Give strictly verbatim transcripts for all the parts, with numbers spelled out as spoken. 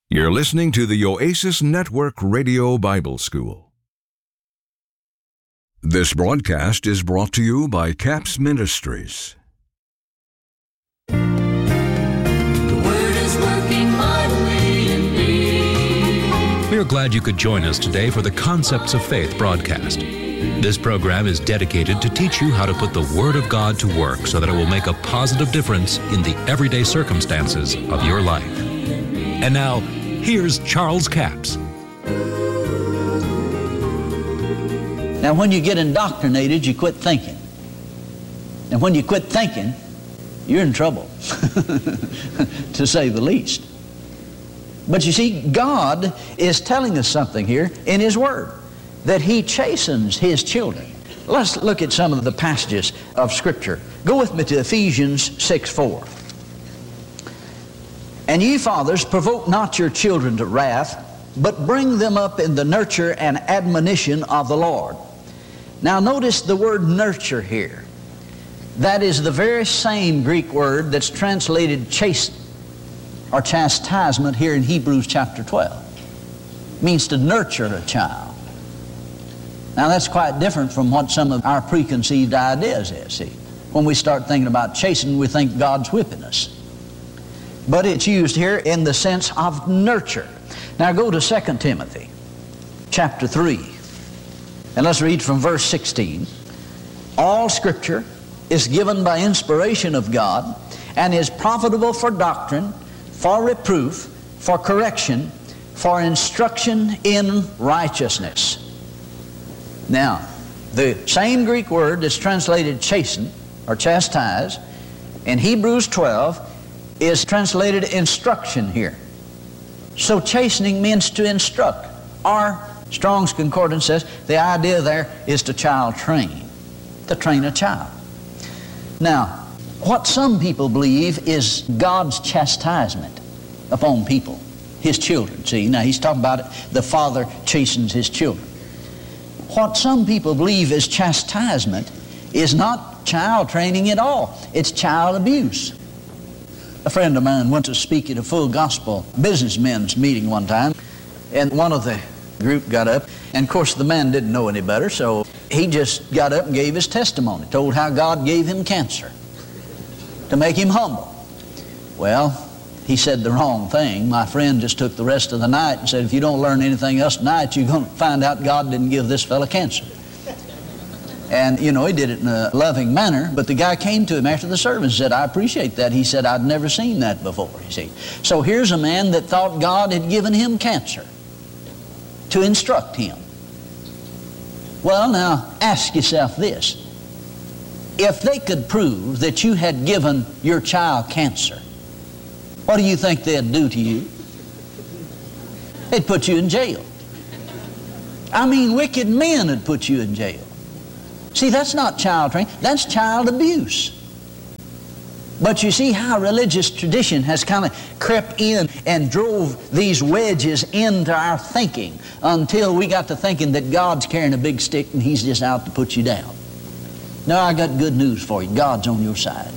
You're listening to the Oasis Network Radio Bible School. This broadcast is brought to you by Capps Ministries. The Word is working mightily in me. We are glad you could join us today for the Concepts of Faith broadcast. This program is dedicated to teach you how to put the Word of God to work so that it will make a positive difference in the everyday circumstances of your life. And now, here's Charles Capps. Now, when you get indoctrinated, you quit thinking. And when you quit thinking, you're in trouble, to say the least. But you see, God is telling us something here in His Word, that He chastens His children. Let's look at some of the passages of Scripture. Go with me to Ephesians six four. And ye fathers, provoke not your children to wrath, but bring them up in the nurture and admonition of the Lord. Now notice the word nurture here. That is the very same Greek word that's translated chasten or chastisement here in Hebrews chapter twelve. It means to nurture a child. Now that's quite different from what some of our preconceived ideas is. See, when we start thinking about chastening, we think God's whipping us. But it's used here in the sense of nurture. Now go to Second Timothy chapter three. And let's read from verse sixteen. All Scripture is given by inspiration of God and is profitable for doctrine, for reproof, for correction, for instruction in righteousness. Now, the same Greek word that's translated chasten or chastise in Hebrews twelve is translated instruction here. So chastening means to instruct. Or Strong's Concordance says the idea there is to child train, to train a child. Now, what some people believe is God's chastisement upon people, His children. See, now he's talking about it, the Father chastens His children. What some people believe is chastisement is not child training at all. It's child abuse. A friend of mine went to speak at a full gospel businessmen's meeting one time, and one of the group got up, and of course the man didn't know any better, so he just got up and gave his testimony, told how God gave him cancer to make him humble. Well, he said the wrong thing. My friend just took the rest of the night and said, if you don't learn anything else tonight, you're going to find out God didn't give this fella cancer. And, you know, he did it in a loving manner, but the guy came to him after the service and said, I appreciate that. He said, I'd never seen that before, you see. So here's a man that thought God had given him cancer to instruct him. Well, now, ask yourself this. If they could prove that you had given your child cancer, what do you think they'd do to you? They'd put you in jail. I mean, wicked men would put you in jail. See, that's not child training, that's child abuse. But you see how religious tradition has kind of crept in and drove these wedges into our thinking until we got to thinking that God's carrying a big stick and He's just out to put you down. Now, I got good news for you. God's on your side.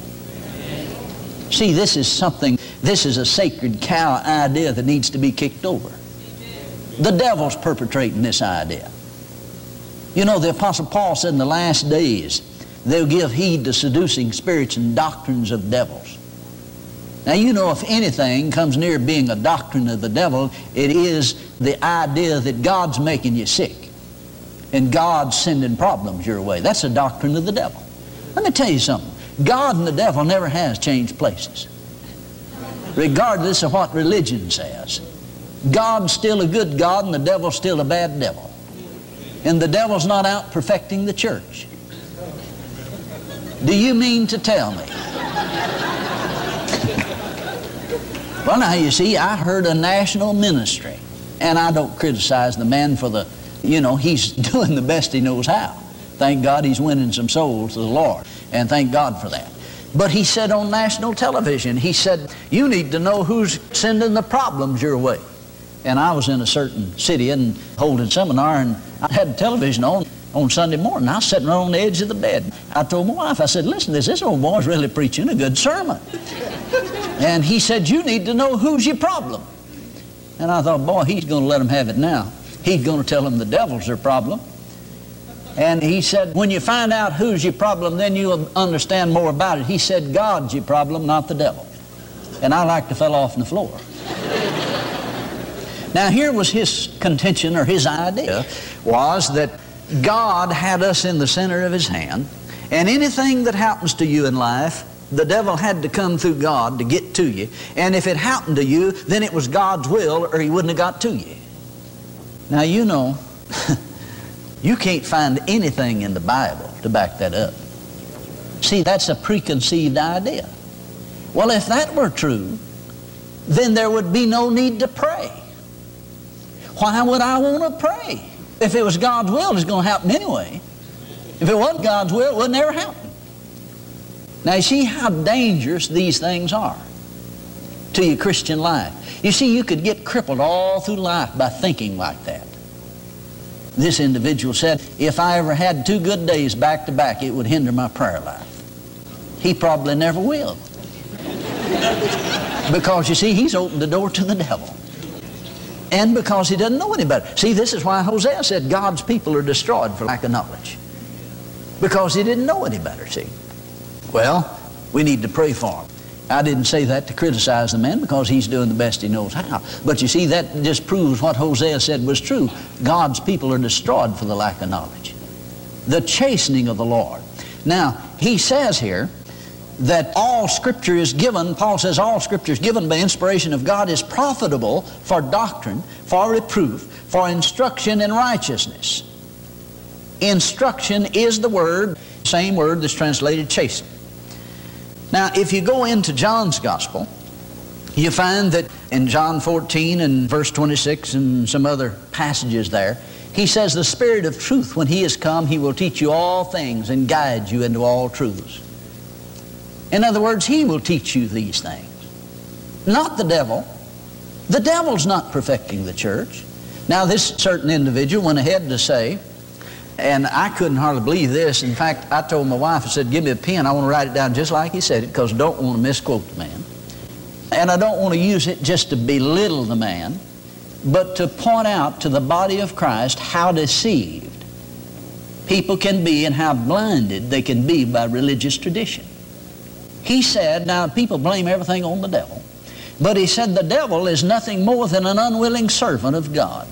See, this is something, this is a sacred cow idea that needs to be kicked over. The devil's perpetrating this idea. You know, the Apostle Paul said in the last days, they'll give heed to seducing spirits and doctrines of devils. Now, you know, if anything comes near being a doctrine of the devil, it is the idea that God's making you sick and God's sending problems your way. That's a doctrine of the devil. Let me tell you something. God and the devil never has changed places, regardless of what religion says. God's still a good God and the devil's still a bad devil. And the devil's not out perfecting the church. Do you mean to tell me? Well, now, you see, I heard a national ministry, and I don't criticize the man for the, you know, he's doing the best he knows how. Thank God he's winning some souls to the Lord, and thank God for that. But he said on national television, he said, you need to know who's sending the problems your way. And I was in a certain city and holding seminar, and I had television on on Sunday morning. I was sitting right on the edge of the bed. I told my wife, I said, listen, this, this old boy's really preaching a good sermon. And he said, you need to know who's your problem. And I thought, boy, he's going to let them have it now. He's going to tell them the devil's their problem. And he said, when you find out who's your problem, then you'll understand more about it. He said, God's your problem, not the devil. And I like to fell off on the floor. Now, here was his contention, or his idea, was that God had us in the center of his hand, and anything that happens to you in life, the devil had to come through God to get to you. And if it happened to you, then it was God's will, or he wouldn't have got to you. Now, you know, you can't find anything in the Bible to back that up. See, that's a preconceived idea. Well, if that were true, then there would be no need to pray. Why would I want to pray? If it was God's will, it's going to happen anyway. If it wasn't God's will, it would never happen. Now, you see how dangerous these things are to your Christian life. You see, you could get crippled all through life by thinking like that. This individual said, if I ever had two good days back to back, it would hinder my prayer life. He probably never will. Because, you see, he's opened the door to the devil. And because he doesn't know any better. See, this is why Hosea said God's people are destroyed for lack of knowledge. Because he didn't know any better, see. Well, we need to pray for him. I didn't say that to criticize the man, because he's doing the best he knows how. But you see, that just proves what Hosea said was true. God's people are destroyed for the lack of knowledge. The chastening of the Lord. Now, he says here that all Scripture is given, Paul says all Scripture is given by inspiration of God, is profitable for doctrine, for reproof, for instruction in righteousness. Instruction is the word, same word that's translated chasten. Now, if you go into John's Gospel, you find that in John fourteen and verse twenty-six and some other passages there, he says, the Spirit of truth, when he is come, he will teach you all things and guide you into all truths. In other words, he will teach you these things. Not the devil. The devil's not perfecting the church. Now, this certain individual went ahead to say, and I couldn't hardly believe this. In fact, I told my wife, I said, give me a pen. I want to write it down just like he said it, because I don't want to misquote the man. And I don't want to use it just to belittle the man, but to point out to the body of Christ how deceived people can be and how blinded they can be by religious tradition. He said, now people blame everything on the devil, but he said the devil is nothing more than an unwilling servant of God.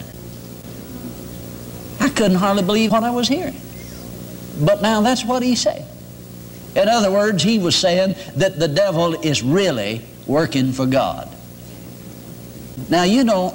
I couldn't hardly believe what I was hearing. But now that's what he said. In other words, he was saying that the devil is really working for God. Now, you know,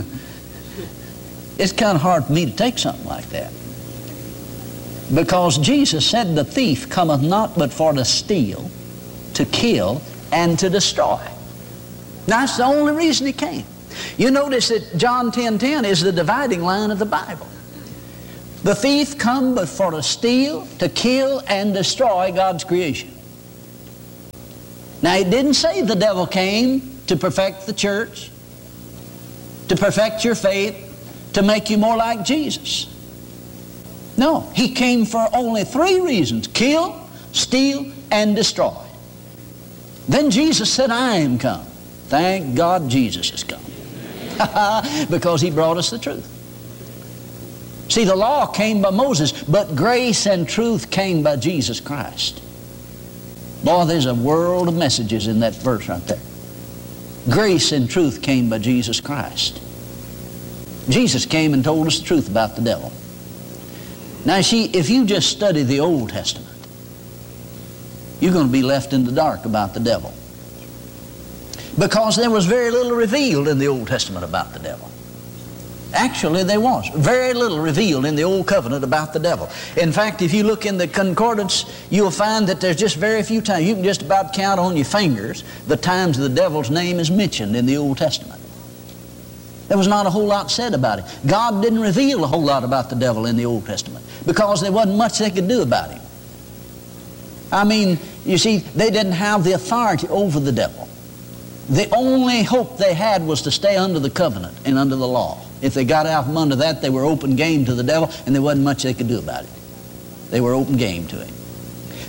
it's kind of hard for me to take something like that. Because Jesus said the thief cometh not but for to steal, to kill, and to destroy. That's the only reason he came. You notice that John ten ten is the dividing line of the Bible. The thief come but for to steal, to kill, and destroy God's creation. Now, it didn't say the devil came to perfect the church, to perfect your faith, to make you more like Jesus. No, he came for only three reasons: kill, steal, and destroy. Then Jesus said, I am come. Thank God Jesus has come. Because he brought us the truth. See, the law came by Moses, but grace and truth came by Jesus Christ. Boy, there's a world of messages in that verse right there. Grace and truth came by Jesus Christ. Jesus came and told us the truth about the devil. Now, see, if you just study the Old Testament, you're going to be left in the dark about the devil. Because there was very little revealed in the Old Testament about the devil. Actually, there was very little revealed in the Old Covenant about the devil. In fact, if you look in the concordance, you'll find that there's just very few times. You can just about count on your fingers the times the devil's name is mentioned in the Old Testament. There was not a whole lot said about it. God didn't reveal a whole lot about the devil in the Old Testament because there wasn't much they could do about him. I mean, you see, they didn't have the authority over the devil. The only hope they had was to stay under the covenant and under the law. If they got out from under that, they were open game to the devil, and there wasn't much they could do about it. They were open game to him.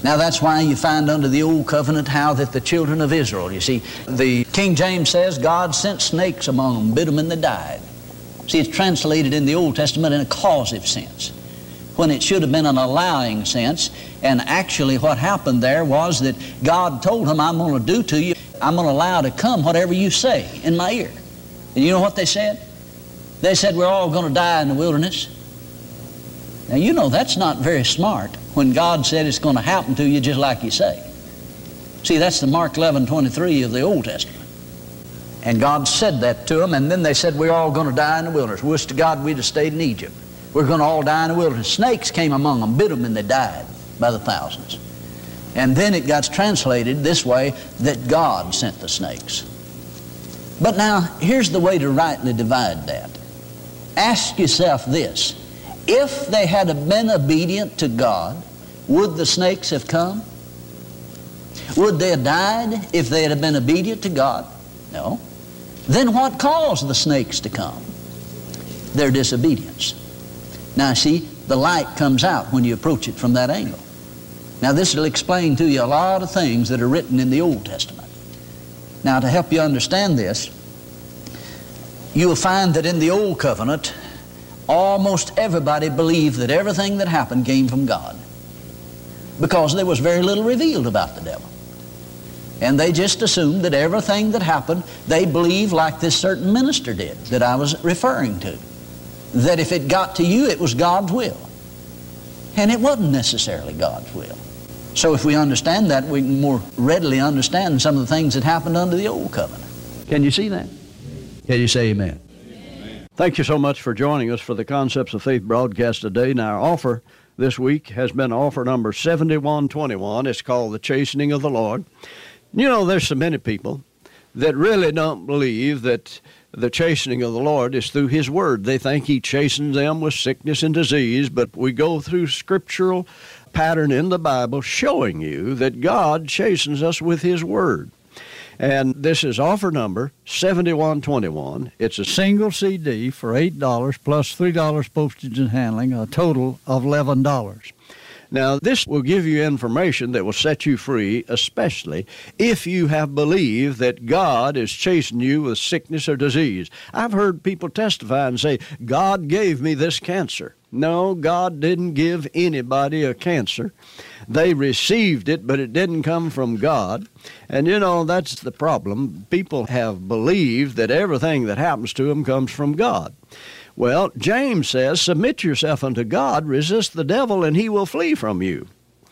Now that's why you find under the Old Covenant how that the children of Israel, you see, the King James says God sent snakes among them, bit them and they died. See, it's translated in the Old Testament in a causative sense, when it should have been an allowing sense. And actually what happened there was that God told them, I'm going to do to you, I'm going to allow to come whatever you say in my ear. And you know what they said? They said, we're all going to die in the wilderness. Now you know that's not very smart when God said it's going to happen to you just like you say. See, that's the Mark eleven twenty-three of the Old Testament. And God said that to them, and then they said, we're all going to die in the wilderness. Wish to God we'd have stayed in Egypt. We're going to all die in the wilderness. Snakes came among them, bit them, and they died by the thousands. And then it got translated this way, that God sent the snakes. But now, here's the way to rightly divide that. Ask yourself this. If they had been obedient to God, would the snakes have come? Would they have died if they had been obedient to God? No. Then what caused the snakes to come? Their disobedience. Now see, the light comes out when you approach it from that angle. Now this will explain to you a lot of things that are written in the Old Testament. Now to help you understand this, you will find that in the Old Covenant, almost everybody believed that everything that happened came from God, because there was very little revealed about the devil. And they just assumed that everything that happened, they believed like this certain minister did that I was referring to, that if it got to you, it was God's will. And it wasn't necessarily God's will. So if we understand that, we can more readily understand some of the things that happened under the Old Covenant. Can you see that? Can you say amen? Amen. Thank you so much for joining us for the Concepts of Faith broadcast today. Now, our offer this week has been offer number seventy-one twenty-one. It's called The Chastening of the Lord. You know, there's so many people that really don't believe that the chastening of the Lord is through His Word. They think He chastens them with sickness and disease, but we go through scriptural pattern in the Bible showing you that God chastens us with His Word. And this is offer number seventy-one twenty-one. It's a single C D for eight dollars plus three dollars postage and handling, a total of eleven dollars. Now, this will give you information that will set you free, especially if you have believed that God is chasing you with sickness or disease. I've heard people testify and say, God gave me this cancer. No, God didn't give anybody a cancer. They received it, but it didn't come from God. And, you know, that's the problem. People have believed that everything that happens to them comes from God. Well, James says, submit yourself unto God, resist the devil, and he will flee from you.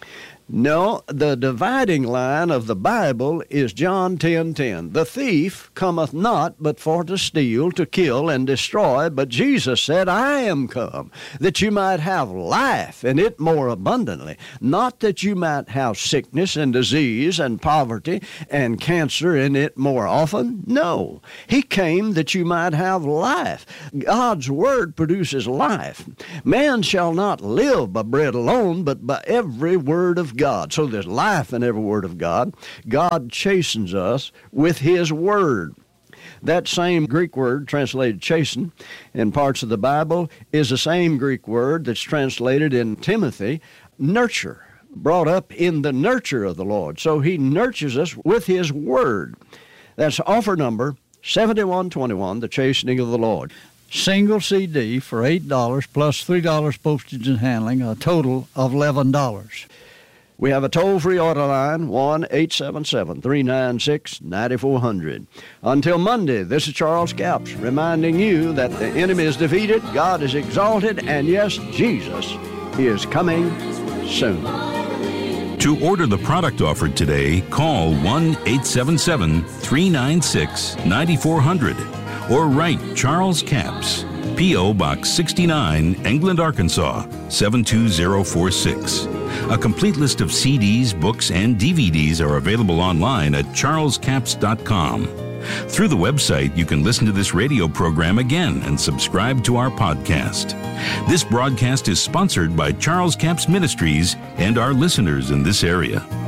No, the dividing line of the Bible is John ten ten. The thief cometh not but for to steal, to kill, and destroy. But Jesus said, I am come, that you might have life, and it more abundantly. Not that you might have sickness and disease and poverty and cancer in it more often. No, He came that you might have life. God's Word produces life. Man shall not live by bread alone, but by every word of God. God. So there's life in every word of God. God chastens us with His Word. That same Greek word translated chasten in parts of the Bible is the same Greek word that's translated in Timothy, nurture, brought up in the nurture of the Lord. So He nurtures us with His Word. That's offer number seventy-one twenty-one, The Chastening of the Lord. Single C D for eight dollars plus three dollars postage and handling, a total of eleven dollars. We have a toll-free order line, one eight seven seven, three nine six, nine four zero zero. Until Monday, this is Charles Capps reminding you that the enemy is defeated, God is exalted, and yes, Jesus is coming soon. To order the product offered today, call one eight seven seven, three nine six, nine four zero zero or write Charles Capps, P O. Box sixty-nine, England, Arkansas, seven two zero four six. A complete list of C Ds, books, and D V Ds are available online at charles capps dot com. Through the website, you can listen to this radio program again and subscribe to our podcast. This broadcast is sponsored by Charles Capps Ministries and our listeners in this area.